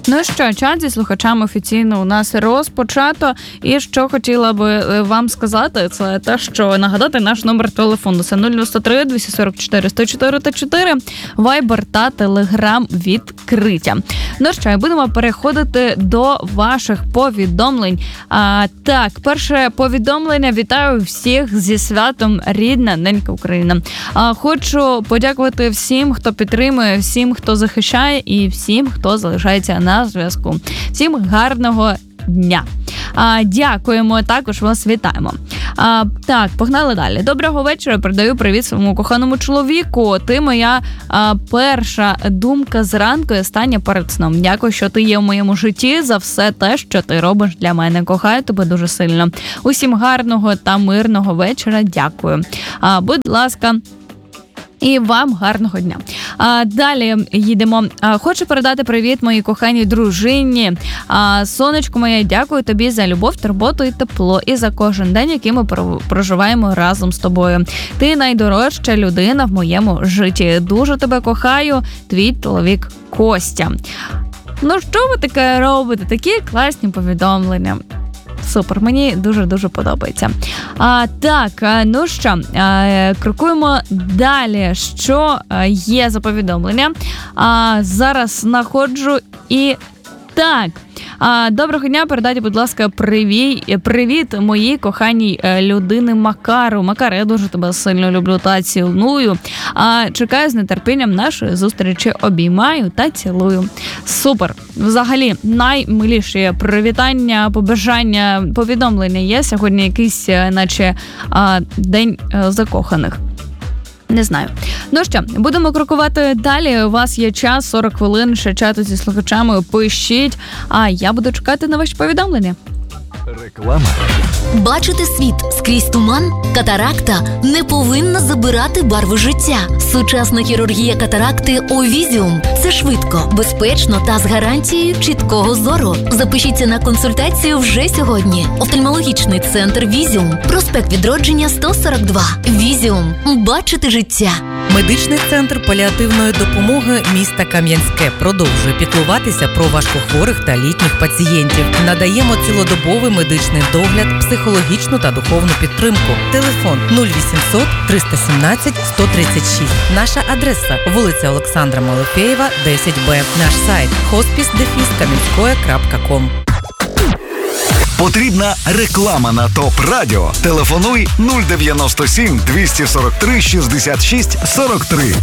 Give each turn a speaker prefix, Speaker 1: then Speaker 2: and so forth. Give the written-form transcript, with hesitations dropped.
Speaker 1: Ну що, чат зі слухачами офіційно у нас розпочато. І що хотіла би вам сказати, це те, що нагадати наш номер телефону. Це 093 244 104 та 4. Вайбер та Телеграм відкриття. Ну що, будемо переходити до ваших повідомлень. Так, перше повідомлення. Вітаю всіх зі святом рідна ненька Україна. Хочу подякувати всім, хто підтримує, всім, хто захищає і всім, хто залишається на зв'язку. Всім гарного дня. Дякуємо, також вас вітаємо. Так, погнали далі. Доброго вечора, передаю привіт своєму коханому чоловіку. Ти моя перша думка зранку і остання перед сном. Дякую, що ти є в моєму житті, за все те, що ти робиш для мене. Кохаю тебе дуже сильно. Усім гарного та мирного вечора. Дякую. Будь ласка, і вам гарного дня. Далі їдемо. Хочу передати привіт моїй коханій дружині. Сонечко моє, дякую тобі за любов, турботу і тепло. І за кожен день, який ми проживаємо разом з тобою. Ти найдорожча людина в моєму житті. Дуже тебе кохаю, твій чоловік Костя. Ну що ви таке робите? Такі класні повідомлення. Супер, мені дуже-дуже подобається. Так, ну що, крокуємо далі. Що є за повідомлення? Зараз знаходжу і... Так, доброго дня, передайте, будь ласка, привіт моїй коханій людини Макару. Макар, я дуже тебе сильно люблю та ціную. Чекаю з нетерпінням нашої зустрічі. Обіймаю та цілую. Супер. Взагалі, наймиліші привітання, побажання, повідомлення є. Сьогодні якийсь, наче, день закоханих. Не знаю. Ну що, будемо крокувати далі. У вас є час, 40 хвилин, ще чату зі слухачами. Пишіть, а я буду чекати на ваші повідомлення.
Speaker 2: Реклама.
Speaker 3: Бачити світ скрізь туман? Катаракта не повинна забирати барви життя. Сучасна хірургія катаракти Овізіум – це швидко, безпечно та з гарантією чіткого зору. Запишіться на консультацію вже сьогодні. Офтальмологічний центр Візіум. Проспект Відродження, 142. Візіум. Бачити життя.
Speaker 4: Медичний центр паліативної допомоги міста Кам'янське продовжує піклуватися про важкохворих та літніх пацієнтів. Надаємо цілодобовий медичний догляд, психологічну та духовну підтримку. Телефон 0800 317 136. Наша адреса – вулиця Олександра Малофєєва, 10Б. Наш сайт – hospice-кам'янськое.com.
Speaker 2: Потрібна реклама на ТОП Радіо. Телефонуй 097 243 66 43.